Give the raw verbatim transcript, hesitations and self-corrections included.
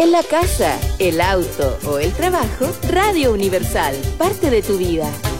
En la casa, el auto o el trabajo, Radio Universal, parte de tu vida.